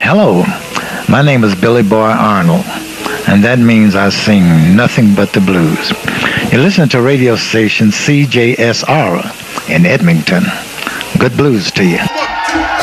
Hello, my name is Billy Boy Arnold, and that means I sing nothing but the blues. You're listening to radio station CJSR in Edmonton. Good blues to you.